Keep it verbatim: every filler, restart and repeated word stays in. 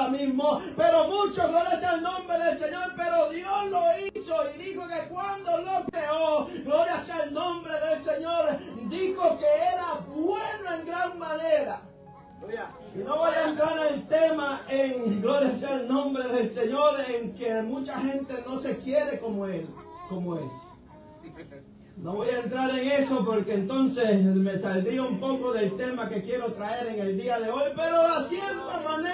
ahora mismo. Pero muchos, gloria sea el nombre del Señor, pero Dios lo hizo y dijo que cuando lo creó, gloria sea el nombre del Señor, dijo que era bueno en gran manera. Y no voy a entrar en el tema, en gloria sea el nombre del Señor, en que mucha gente no se quiere como Él, como es. No voy a entrar en eso porque entonces me saldría un poco del tema que quiero traer en el día de hoy, pero de cierta manera